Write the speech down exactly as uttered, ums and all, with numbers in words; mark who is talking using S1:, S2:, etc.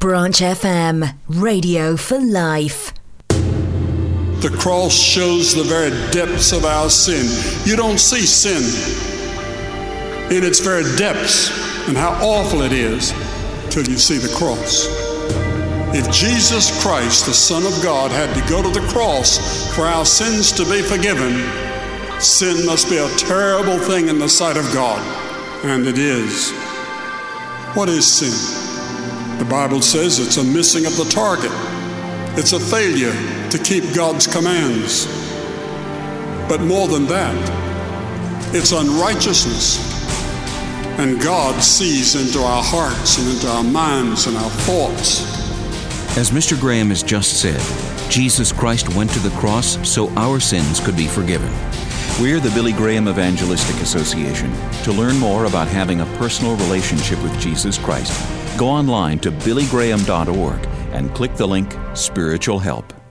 S1: Branch F M, radio for life.
S2: The cross shows the very depths of our sin. You don't see sin in its very depths and how awful it is till you see the cross. If Jesus Christ, the Son of God, had to go to the cross for our sins to be forgiven, sin must be a terrible thing in the sight of God, and it is. What is sin? The Bible says it's a missing of the target. It's a failure to keep God's commands. But more than that, it's unrighteousness. And God sees into our hearts and into our minds and our thoughts.
S3: As Mister Graham has just said, Jesus Christ went to the cross so our sins could be forgiven. We're the Billy Graham Evangelistic Association. To learn more about having a personal relationship with Jesus Christ, go online to billy graham dot org and click the link Spiritual Help.